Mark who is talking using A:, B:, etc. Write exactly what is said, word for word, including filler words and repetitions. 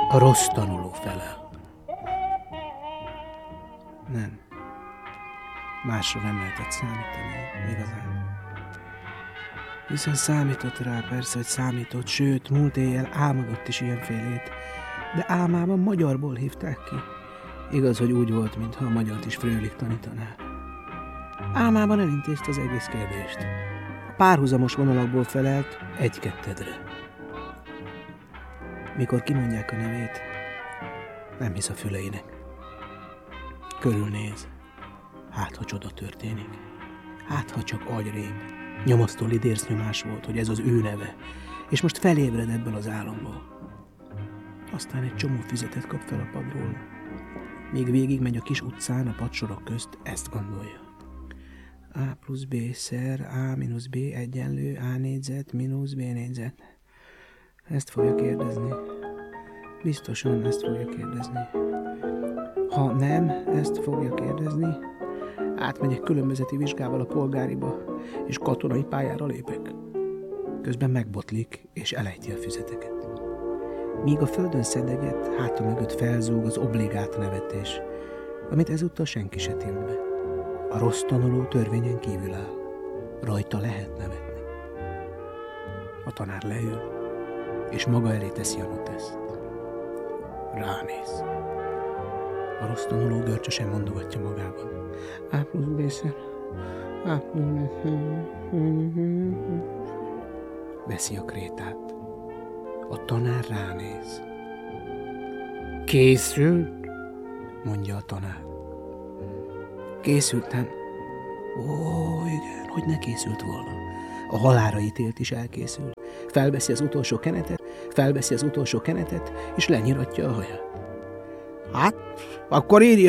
A: A rossz tanuló felel. Nem. Másra nem lehetett számítani, igazán. Hiszen számított rá, persze, hogy számított, sőt, múlt éjjel álmodott is ilyenfélét, de álmában magyarból hívták ki. Igaz, hogy úgy volt, mintha a magyart is Fröhlich tanítaná. Álmában elintézte az egész kérdést. A párhuzamos vonalakból felelt egy-kettedre. Mikor kimondják a nevét, nem hisz a füleinek. Körülnéz. Hát, ha csoda történik. Hát, ha csak agyrém. Nyomasztó lidércnyomás volt, hogy ez az ő neve, és most felébred ebből az álomból. Aztán egy csomó füzetet kap fel a padról. Még végig megy a kis utcán a padsorok közt, ezt gondolja. A plusz B szer A mínusz B egyenlő A négyzet mínusz B négyzet. Ezt fogja kérdezni. Biztosan ezt fogja kérdezni. Ha nem, ezt fogja kérdezni, átmegyek különbözeti vizsgával a polgáriba, és katonai pályára lépek. Közben megbotlik, és elejti a füzeteket. Míg a földön szedeget, háta mögött felzúg az obligát nevetés, amit ezúttal senki se tilt be. A rossz tanuló törvényen kívül áll. Rajta lehet nevetni. A tanár leül, és maga elé teszi a noteszt. Ránéz. A rossz tanuló görcsösen mondogatja magában. A plusz B szer. A plusz B szer. Veszi a krétát. A tanár ránéz. Készült? Mondja a tanár. Készültem. Ó, igen, hogy ne készült volna. A halálra ítélt is elkészül. Felveszi az utolsó kenetet, felveszi az utolsó kenetet, és lenyiratja a haját. Hát, akkor írja.